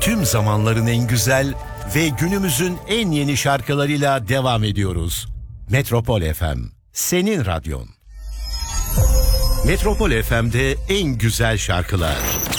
Tüm zamanların en güzel ve günümüzün en yeni şarkılarıyla devam ediyoruz. Metropol FM, senin radyon. Metropol FM'de en güzel şarkılar.